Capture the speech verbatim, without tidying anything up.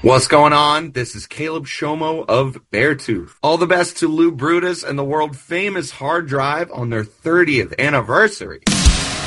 What's going on? This is Caleb Shomo of Beartooth. All the best to Lou Brutus and the world famous hard drive on their thirtieth anniversary.